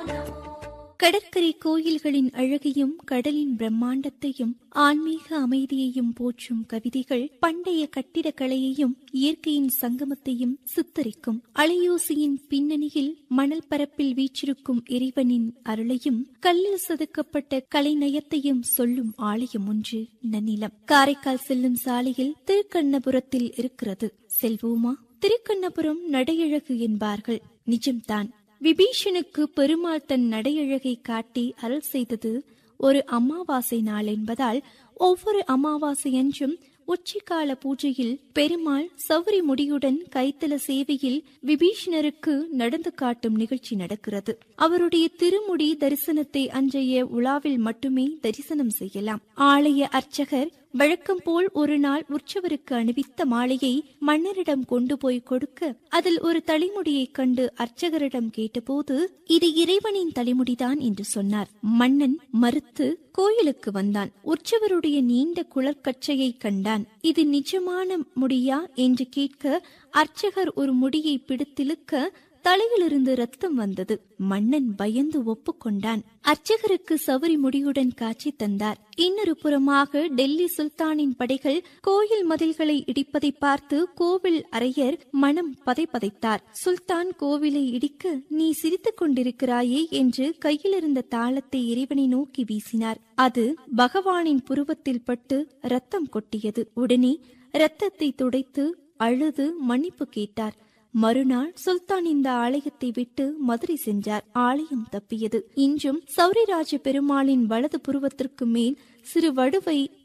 கடற்கரை கோயில்களின் அழகையும் கடலின் பிரம்மாண்டத்தையும் ஆன்மீக அமைதியையும் போற்றும் கவிதைகள் பண்டைய கட்டிடக்கலையையும் இயற்கையின் சங்கமத்தையும் சித்தரிக்கும். அலையோசையின் பின்னணியில் மணல் பரப்பில் வீற்றிருக்கும் இறைவனின் அருளையும் கல்லில் செதுக்கப்பட்ட கலைநயத்தையும் சொல்லும் ஆலயம் ஒன்று நன்னிலம். காரைக்கால் செல்லும் சாலையில் திருக்கண்ணபுரத்தில் இருக்கிறது. செல்வோமா? திருக்கண்ணபுரம் நடையழகு என்பார்கள், நிஜம்தான். விபீஷனுக்கு பெருமாள் தன் நடையழகை காட்டி அருள் செய்தது ஒரு அமாவாசை நாள் என்பதால் ஒவ்வொரு அமாவாசை அன்றும் உச்சிக்கால பூஜையில் பெருமாள் சௌரி முடியுடன் கைத்தல சேவையில் விபீஷணருக்கு நடந்து காட்டும் நிகழ்ச்சி நடக்கிறது. அவருடைய திருமுடி தரிசனத்தை அன்றைய உலாவில் மட்டுமே தரிசனம் செய்யலாம். ஆலய அர்ச்சகர் வழக்கம் போல் ஒரு நாள் உற்சவருக்கு அணிவித்த மாலையை மன்னரிடம் கொண்டு போய் கொடுக்க, அதில் ஒரு தலைமுடியை கண்டு அர்ச்சகரிடம் கேட்டபோது இது இறைவனின் தலைமுடிதான் என்று சொன்னார். மன்னன் மறுத்து கோயிலுக்கு வந்தான். உற்சவருடைய நீண்ட குளர்கச்சையை கண்டான். இது நிஜமான முடியா என்று கேட்க, அர்ச்சகர் ஒரு முடியை பிடித்திழுக்க தலையிலிருந்து ரத்தம் வந்தது. மன்னன் பயந்து ஒப்புக்கொண்டான். அர்ச்சகருக்கு சவரி முடியுடன் காட்சி தந்தார். இன்னொரு புறமாக டெல்லி சுல்தானின் படைகள் கோயில் மதில்களை இடிப்பதை பார்த்து கோவில் அரையர் மனம் பதைபதைத்தார். சுல்தான் கோவிலை இடிக்க நீ சிரித்துக் கொண்டிருக்கிறாயே என்று கையிலிருந்த தாளத்தை இறைவனை நோக்கி வீசினார். அது பகவானின் புருவத்தில் பட்டு ரத்தம் கொட்டியது. உடனே ரத்தத்தை துடைத்து அழுது மன்னிப்பு கேட்டார். மறுநாள் சுல்தான் இந்த ஆலயத்தை விட்டு மதுரை சென்றார். ஆலயம் தப்பியது. இன்றும் சௌரிராஜ பெருமாளின் வலது புருவத்திற்கு மேல் சிறு வடுவை